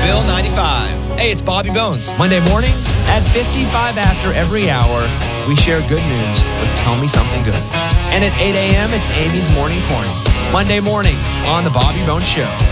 Bill 95. Hey, it's Bobby Bones. Monday morning at 55 after every hour, we share good news with Tell Me Something Good. And at 8 a.m., it's Amy's Morning Corny. Monday morning on The Bobby Bones Show.